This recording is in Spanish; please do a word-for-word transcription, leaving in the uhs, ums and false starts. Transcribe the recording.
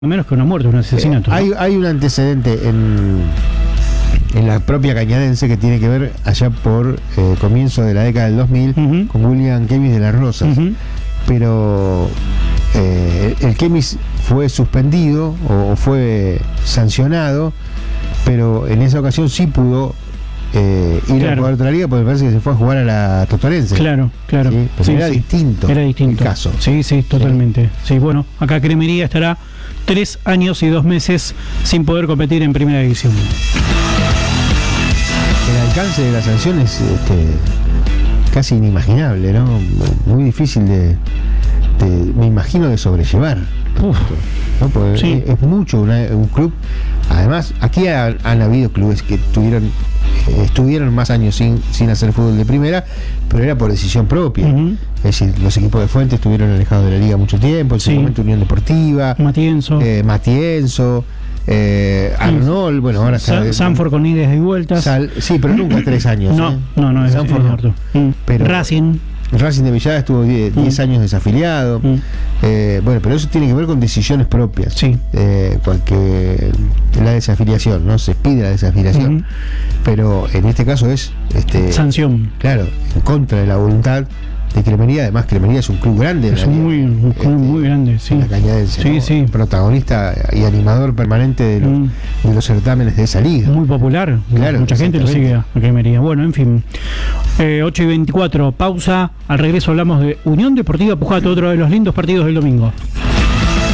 menos que una muerte, un asesinato. Eh, hay, ¿no? hay un antecedente en, en la propia Cañadense que tiene que ver allá por eh, comienzo de la década del dos mil, Uh-huh. con William Kemis de las Rosas. Uh-huh. Pero eh, el Kemis fue suspendido o, o fue sancionado, pero en esa ocasión sí pudo eh, ir Claro. a jugar otra liga, porque parece que se fue a jugar a la Totorense. Claro, claro. Sí, pero Sí, era sí. distinto. Era distinto. El caso. Sí, sí, totalmente. Sí, bueno, acá Cremería estará tres años y dos meses sin poder competir en primera división. El alcance de la sanción es este, casi inimaginable, ¿no? Muy difícil de, de me imagino, de sobrellevar. Uf. ¿No? Porque Sí. es, es mucho una- un club. Además, aquí ha- han habido clubes que tuvieron eh, estuvieron más años sin, sin hacer fútbol de primera, pero era por decisión propia. Uh-huh. Es decir, los equipos de Fuentes estuvieron alejados de la liga mucho tiempo, en su Sí. momento Unión Deportiva, Matienzo. eh, Matienzo, eh, Arnold, bueno, ahora está Sa- Sanford con idas y vueltas. Sal- sí, pero nunca tres años. No, ¿eh? no, no, es, es Sanford no. cierto. Mm. Pero- Racing. Racing de Villada estuvo diez Mm. años desafiliado. Mm. Eh, bueno, pero eso tiene que ver con decisiones propias. Sí. Eh, porque la desafiliación, ¿no? Se pide la desafiliación. Ujú. Pero en este caso es, este, Sanción. claro, en contra de la voluntad de Cremería. Además, Cremería es un club grande. en Es la un liga, muy, un club este, muy grande, sí. en la Cañadense, Sí, ¿no? sí. Protagonista y animador permanente de los, Mm. de los certámenes de esa liga. Muy popular. Claro, Mucha gente lo sigue exactamente. a Cremería. Bueno, en fin. Eh, ocho y veinticuatro, pausa. Al regreso hablamos de Unión Deportiva Pujato, otro de los lindos partidos del domingo.